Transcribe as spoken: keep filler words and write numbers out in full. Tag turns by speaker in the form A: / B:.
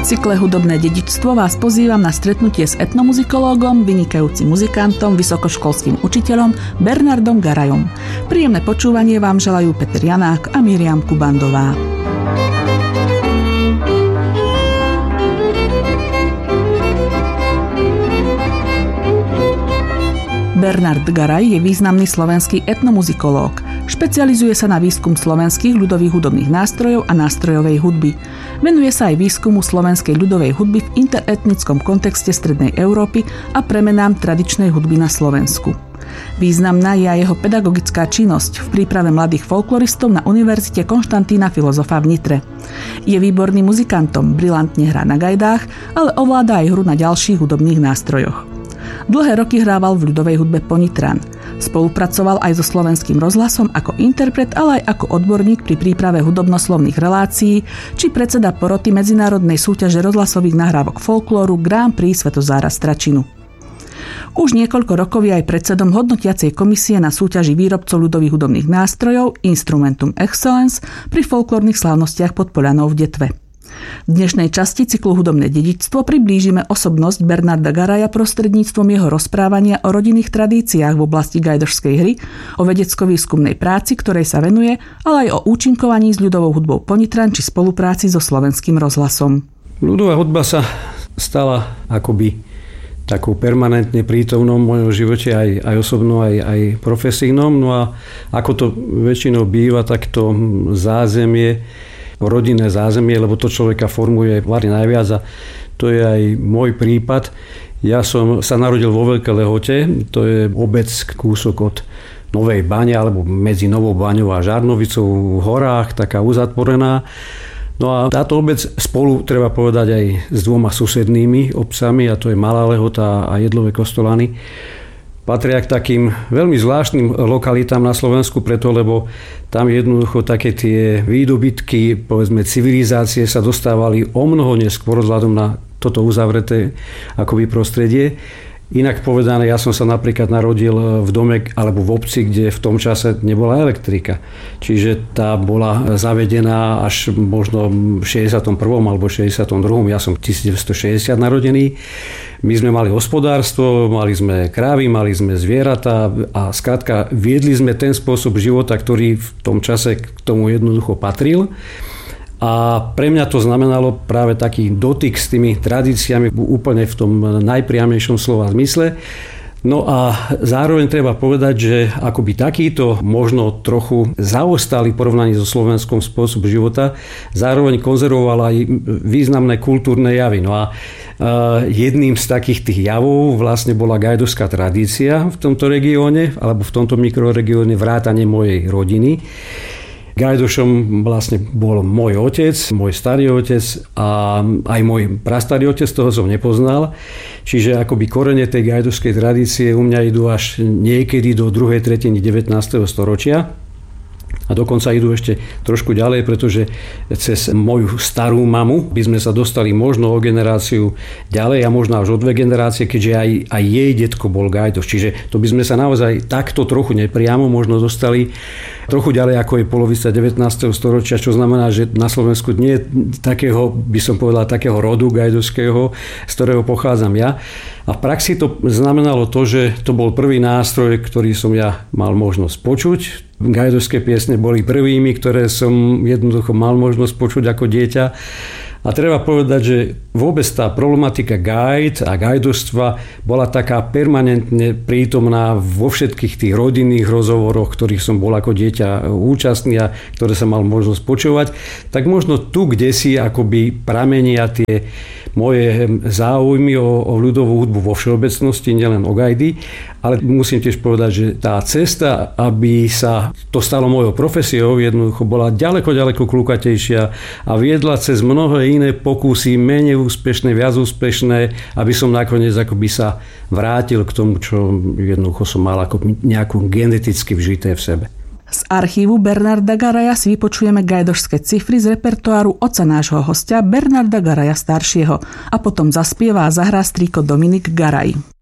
A: cykle Hudobné dedičstvo vás pozývam na stretnutie s etnomuzikológom, vynikajúcim muzikantom, vysokoškolským učiteľom Bernardom Garayom. Príjemné počúvanie vám želajú Peter Janák a Miriam Kubandová. Bernard Garay je významný slovenský etnomuzikológ. Špecializuje sa na výskum slovenských ľudových hudobných nástrojov a nástrojovej hudby. Venuje sa aj výskumu slovenskej ľudovej hudby v interetnickom kontexte Strednej Európy a premenám tradičnej hudby na Slovensku. Významná je aj jeho pedagogická činnosť v príprave mladých folkloristov na Univerzite Konštantína Filozofa v Nitre. Je výborným muzikantom, brilantne hrá na gajdách, ale ovláda aj hru na ďalších hudobných nástrojoch. Dlhé roky hrával v ľudovej hudbe Ponitran. Spolupracoval aj so Slovenským rozhlasom ako interpret, ale aj ako odborník pri príprave hudobnoslovných relácií či predseda poroty medzinárodnej súťaže rozhlasových nahrávok folklóru Grand Prix Svetozára Stračinu. Už niekoľko rokov je aj predsedom hodnotiacej komisie na súťaži výrobcov ľudových hudobných nástrojov Instrumentum Excellence pri folklórnych slávnostiach pod Poľanou v Detve. V dnešnej časti cyklu Hudobné dedičstvo priblížime osobnosť Bernarda Garaya prostredníctvom jeho rozprávania o rodinných tradíciách v oblasti gajdošskej hry, o vedecko-výskumnej práci, ktorej sa venuje, ale aj o účinkovaní s ľudovou hudbou Ponitran či spolupráci so Slovenským rozhlasom.
B: Ľudová hudba sa stala akoby takou permanentne prítomnou v mojom živote, aj, aj osobnou, aj, aj profesijnom. No a ako to väčšinou býva, tak to zázemie, rodinné zázemie, lebo to človeka formuje vari najviac a to je aj môj prípad. Ja som sa narodil vo Veľkej Lehote, to je obec kúsok od Novej Bane, alebo medzi Novou Baňou a Žarnovicou v horách, taká uzatvorená. No a táto obec spolu, treba povedať, aj s dvoma susednými obcami, a to je Malá Lehota a Jedlové Kostolany, patria k takým veľmi zvláštnym lokalitám na Slovensku, preto lebo tam jednoducho také tie výdobytky, povedzme civilizácie sa dostávali o mnoho neskôr vzhľadom na toto uzavreté akoby prostredie. Inak povedané, ja som sa napríklad narodil v dome alebo v obci, kde v tom čase nebola elektrika. Čiže tá bola zavedená až možno v šesťdesiatom prvom alebo šesťdesiatom druhom Ja som devätnásťstošesťdesiat narodený. My sme mali hospodárstvo, mali sme krávy, mali sme zvieratá a skrátka viedli sme ten spôsob života, ktorý v tom čase k tomu jednoducho patril. A pre mňa to znamenalo práve taký dotyk s tými tradíciami úplne v tom najpriamejšom slova zmysle. No a zároveň treba povedať, že akoby takýto možno trochu zaostalý porovnaní so slovenskom spôsob života zároveň konzervoval aj významné kultúrne javy. No a jedným z takých tých javov vlastne bola gajdošská tradícia v tomto regióne alebo v tomto mikroregióne vrátane mojej rodiny. Gajdošom vlastne bol môj otec, môj starý otec a aj môj prastarý otec, toho som nepoznal. Čiže akoby korene tej gajdošskej tradície u mňa idú až niekedy do druhej tretiny devätnásteho storočia. A dokonca idú ešte trošku ďalej, pretože cez moju starú mamu by sme sa dostali možno o generáciu ďalej a možno až o dve generácie, keďže aj, aj jej detko bol gajdoš. Čiže to by sme sa naozaj takto trochu nepriamo možno dostali trochu ďalej, ako je polovica devätnásteho storočia, čo znamená, že na Slovensku nie je takého, by som povedal, takého rodu gajdošského, z ktorého pochádzam ja. A v praxi to znamenalo to, že to bol prvý nástroj, ktorý som ja mal možnosť počuť. Gajdošské piesne boli prvými, ktoré som jednoducho mal možnosť počuť ako dieťa. A treba povedať, že vôbec tá problematika gajd a gajdoštva bola taká permanentne prítomná vo všetkých tých rodinných rozhovoroch, ktorých som bol ako dieťa účastný a ktoré som mal možnosť počúvať. Tak možno tu, kde si akoby pramenia tie moje záujmy o, o ľudovú hudbu vo všeobecnosti, nielen o gajdy, ale musím tiež povedať, že tá cesta, aby sa to stalo mojou profesiou, jednoducho bola ďaleko, ďaleko klukatejšia a viedla cez mnohé iné pokusy, menej úspešné, viac úspešné, aby som nakoniec akoby sa vrátil k tomu, čo jednoducho som mal ako nejakú geneticky vžité v sebe.
A: Z archívu Bernarda Garaya si vypočujeme gajdošské cifry z repertoáru otca nášho hostia Bernarda Garaya staršieho a potom zaspieva a zahrá strýko Dominik Garay.